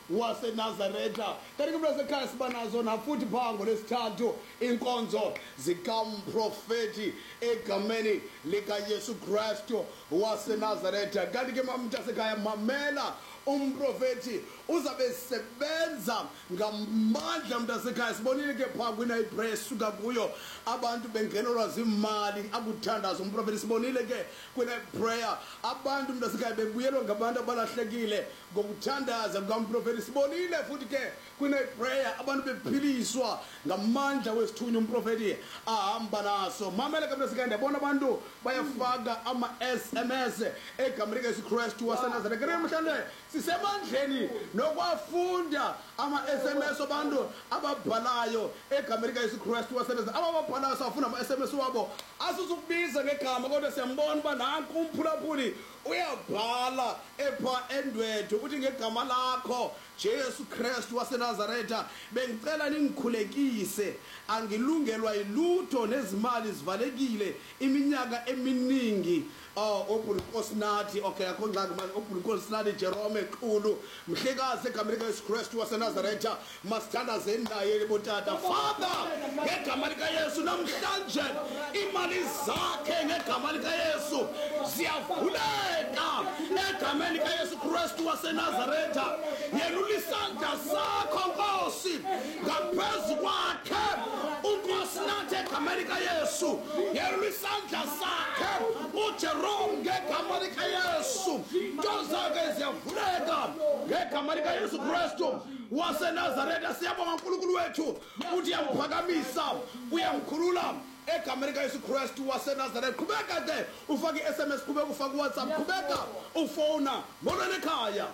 waseNazaretha. Kanti ke mntasekhaya siba nazo nafuthi phango lesithathu inkonzo zikamprofethi egameni likaYesu Kristu waseNazaretha. Kanti ke mntasekhaya mamela umprofethi uzabe sebenza ngamandla mntasekhaya. Sibonile ke phaa kwinayiprayer suka kuyo abantu bengenelwa zimali akuthandaza umprofethi. Sibonile ke kwinayiprayer abantu mntasekhaya bebuyelwa ngabantu abalahlekile ngokuthandaza kukamprofethi. Sibonile futhi ke kwinayiprayer abantu bephiliswa ngamandla wesithunywa umprofethi ahamba naso. Mamela ke mntasekhaya ndiyabona abantu bayafaka ama-SMS egameni likaYesu Kristu waseNazaretha. Kanti namhlanje sisemandleni nokwafunda ama-SMS abantu ababhalayo egameni likaYesu Kristu waseNazaretha. Ababhalayo sawafunda ama-SMS wabo asuzukubiza ngegama kodwa siyambona uba nanku umphulaphuli uyabhala epha endwethu uthi ngegama lakho Jesu Kristu waseNazaretha bengicela ningikhulekise, angilungelwa yilutho nezimali zivalekile iminyaka eminingi. Obulunkosi nathi okay akho ngxaki manje obulunkosi nathi Jerome Xulu mhlekazi egameni likaYesu Kristu waseNazaretha masithandaze naye botata. Father ngegama likaYesu namhlanje imali zakhe ngegama likaYesu ziyavuleka egameni likaYesu Kristu waseNazaretha. Yelula isandla sakho Nkosi ngaphezu kwakhe uNkosi nathi egameni likaYesu. Yelula isandla sakhe uJerome ngegama likaYesu. Into zakhe ziyavuleka ngegama likaYesu Kristu waseNazaretha. Siyabonga uNkulunkulu wethu uthi uyamuphakamisa uyamkhulula egameni likaYesu Kristu waseNazaretha. Qhubeka ke ufake i-SMS, qhubeka ufake uWhatsApp, qhubeka ufona. Molweni ekhaya.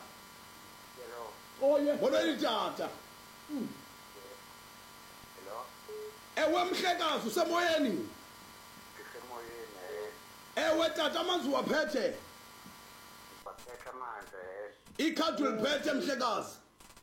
Molweni tata. Ewe mhlekazi usemoyeni? Ewe tata amanzi waphethe? Waphethe amanzi. Ikhadi uliphethe mhlekazi?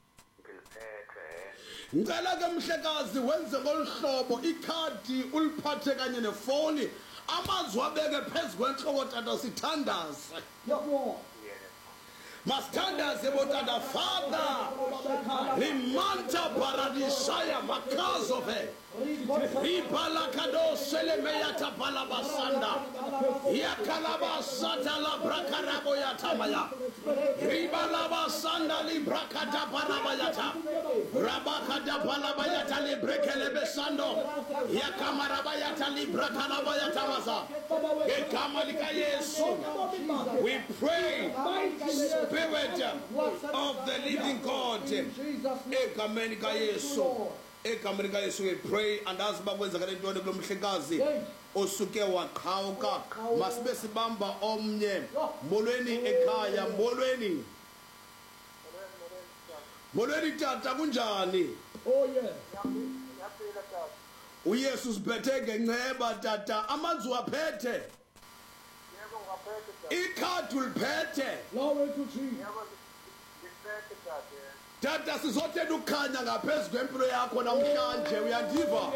Ngicela ke mhlekazi wenze ngolhlobo ikhadi uliphathe kanye nefoni amanzi wabeke phezu kwenhloko tata sithandaze. Yebo. Masithandaze botata. Father limanta paradisaya makazove Ibalakado selemeyata palabasanda yakalabasata la brakarabo yatamaya ribalabasanda librakata palabayata rabakata palabayata librekelebesando yakamarabayata librakalabayatamaza ekamalika Yesu. We pray Spirit of the living God ekamalika Yesu. Egameni likaYesu we pray and as bakwenzakala intoni kulo mhlekazi osuke waqhawuka masibe sibamba omnye. Molweni ekhaya. Molweni tata kunjani? uYesu siphethe ngenceba tata. Amanzi waphethe? Ikhadi uliphethe? Tata sizothela ukukhanya ngaphezulu kwempilo yakho namhlanje. Uyandiva?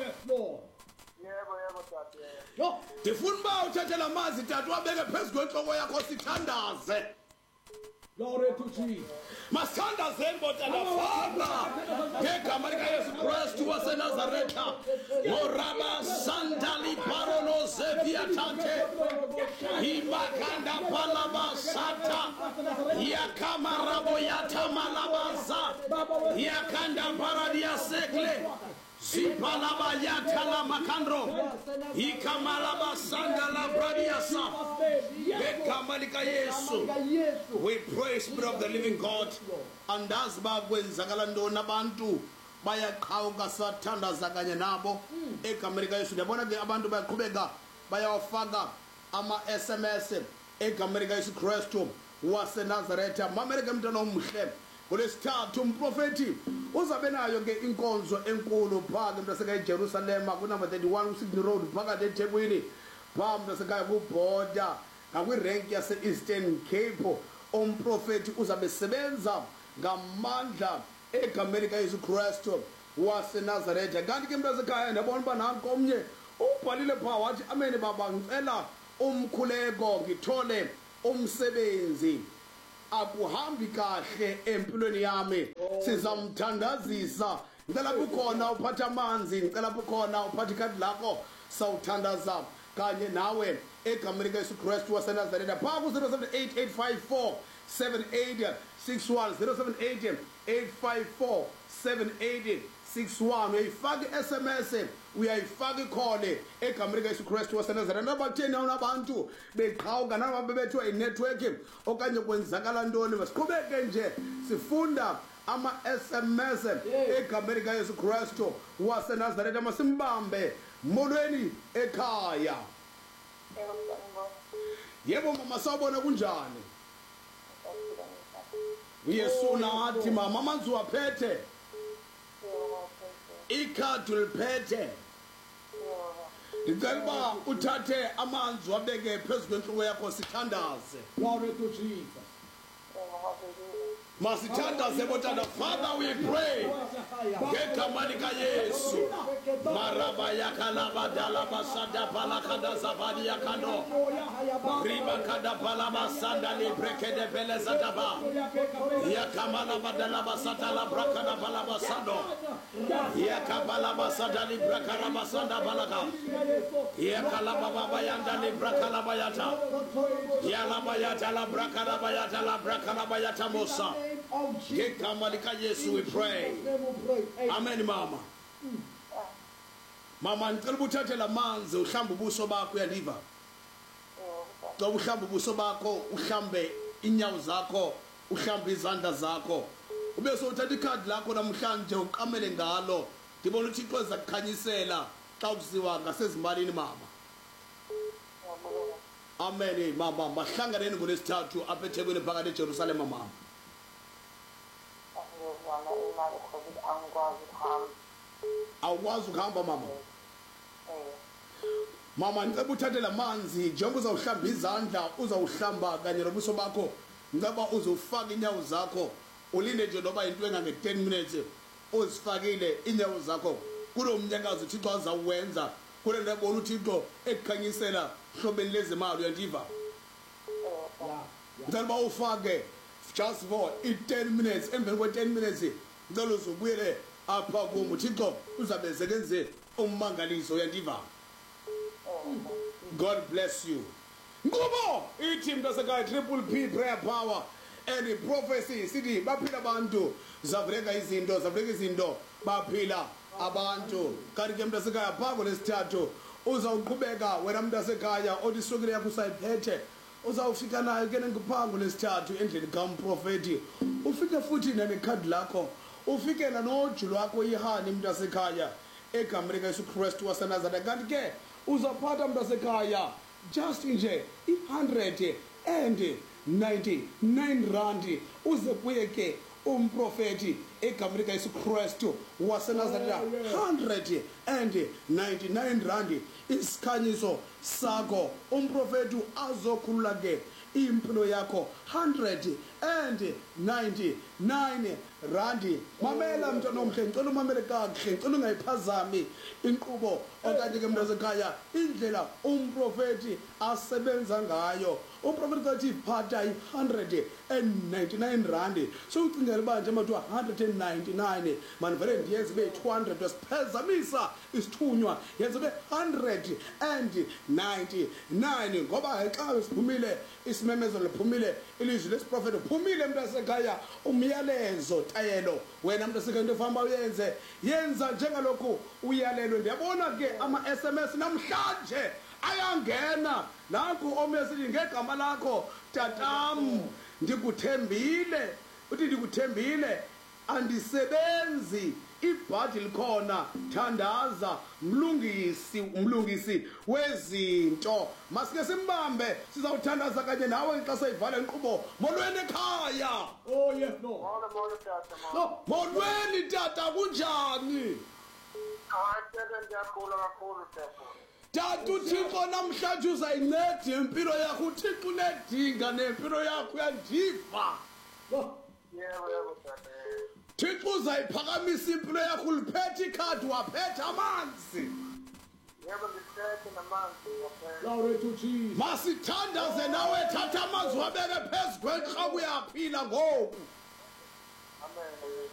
Ndifuna uba uthathe la manzi tata wabeke phezu kwentloko yakho sithandaze. Glory to Jesus. Masithandazeni botata. Father ngegama likaYesu Kristu waseNazaretha moraba sandali parono zeviatate imakanda palabasata yakamarabo yatamalabaza yakanda paradia sekle Zipalaba yatala makandro ikamalaba sanda la bradiasa bekamalika Yesu. We pray Spirit of the living God and as bakwenzakala ntoni abantu bayaqhawuka sathandaza kanye nabo egamelika Yesu. Ndiyabona ke abantu bayaqhubeka bayawafaka ama-SMS egamelika Yesu Kristu waseNazaretha. Mameleke mntwana omhle ngolesithathu umprofethi uzabe nayo ke inkonzo enkulu phaa ke mntasekhaya eJerusalema kunumber 31 uSydney Road phakathi eThekwini phaa mntasekhaya kubhoda ngakwirenki yase-Eastern Cape. Umprofethi uzabe sebenza ngamandla egameni likaYesu Kristu waseNazaretha. Kanti ke mntasekhaya ndiyabona uba nanko omnye ubhalile phaa wathi ameni baba ngicela umkhuleko ngithole umsebenzi akuhambi kahle empilweni yami sizamthandazisa ngicela bukhona uphatha amanzi ngicela bukhona uphatha ikhadi lakho sawuthandaza kanye nawe egameni likaYesu Kristu waseNazaretha phaa ku-078 854 7861 078 854 7861 uyayifaka i-SMS uyayifaka ikhole egameni likaYesu Kristu waseNazaretha nabatheni abantu beqhawuka naba bebethwa inetwork okanye kwenzakala ntoni masiqhubeke nje sifunda ama-SMS egameni likaYesu Kristu waseNazaretha masimbambe molweni ekhaya. Yebo mama sawubona kunjani? Uyesu nathi mama amanzi waphethe ikhadi uliphethe ngicela uba uthathe amanzi wabeke phezu kwenhloko yakho sithandaze. Glory to Jesus. Masithandaze botanda. Father we pray ngegama likaYesu maraba yakalaba dalaba sada balakada zabadi yakano riba kada balaba sanda librekede beleza daba yakamala badalaba sata la brakada balaba sando yakabalaba sanda librakara basanda balaka yakalaba baba yanda librakala bayata yalaba yata la brakada bayata la brakala bayata mosa. Ngegama likaYesu we pray. Amen mama. Mama ngicela uthathe lamanzi uhlambe ubuso bakho uyaliva. Xa uhlambe ubuso bakho uhlambe inyawo zakho uhlambe izandla zakho. Ube sowuthatha ikhadi lakho namhlanje uqamele ngalo. Ngibona uThixo ezakukhanyisela xa kuziwa ngasezimalini mama. Amen mama. Mahlanganeni ngolesithathu apha eThekwini phakathi eJerusalem mama. Awukwazi ukuhamba mama. Mama ngicela uthathe lamanzi njengoba uzawuhlamba izandla uzawuhlamba kanye nobuso bakho ngicela uzofaka inyawo zakho ulinde nje noba into engange-10 minutes uzifakile inyawo zakho kulo mnyakazo uThixo azawuwenza kule ndabona uThixo ekukhanyisela hlobeni lezimali uyandiva. Ngicela uba ufake just for 10 minutes emveni kwe-10 minutes ngicela uzobuyele apha kum uThixo uzabe sekenze ummangaliso uyandiva. God bless you. Ngoba ithi mntasekhaya Triple P prayer power and prophecy sithi baphila abantu zavuleka izinto baphila abantu kanti ke mntasekhaya phaa kolesithathu uzawuqhubeka wena mntasekhaya othi isokile yakho usayiphethe uzawufika nayo ke ngiphango lesithathu endlini kamprofeti ufike futhi nekhadi lakho ufike noju lwakho ihani mntasekhaya egameni likaYesu Kristu waseNazaretha kanti ke uzaphatha mntasekhaya just nje 199 rand uze kuye ke umprofeti egameni likaYesu Kristu waseNazaretha 199 rand isikhanyiso sakho umprofeti azokhulula ke impilo yakho 199 rand. Mamela mntwana omhle ngicela umamele kakuhle ngicela ungayiphazami inkqubo okanye ke mntasekhaya indlela umprofeti asebenza ngayo. Umprofeti kathi phatha 199 rand sowucingela uba nje mathiwa 199 mani vele ndiyenze ibe 200 wasiphazamisa isithunywa yenze ibe 199 ngoba xa siphumile isimemezelo liphumile ilizwi lesiprofeti uphumile mntasekhaya umyalezo tayelo wena mntasekhaya into efamba uyenze yenza njengalokhu uyalelwe. Ndiyabona ke ama-SMS namhlanje ayangena nanku omesithi ngegama lakho tatam ndikuthembile uthi ndikuthembile andisebenzi ibhadi likhona thandaza umlungisi wezinto. Masike simbambe sizawuthandaza kanye nawe xa seyivala inkqubo molweni ekhaya. Oh yes Lord. Molo tata Molweni tata kunjani? Ndiyakhula kakhulu tata. Tata uThixo namhlanje uzayinceda impilo yakho uThixo unedinga nempilo yakho uyandiva. Yebo tata. Thixo uzayiphakamisa impilo yakho uliphethe ikhadi waphethe amanzi. Yebo ngithethe namanzi ngaphela. Glory to Jesus. masithandaze nawe thatha amazwi wabeke phezu kwenhloko uyaphila ngoku Amen.